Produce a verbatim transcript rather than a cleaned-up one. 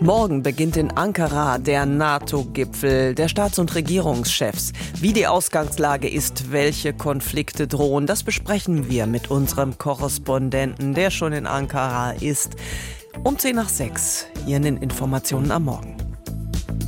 Morgen beginnt in Ankara der NATO-Gipfel der Staats- und Regierungschefs. Wie die Ausgangslage ist, welche Konflikte drohen, das besprechen wir mit unserem Korrespondenten, der schon in Ankara ist. Um zehn nach sechs, hier in den Informationen am Morgen.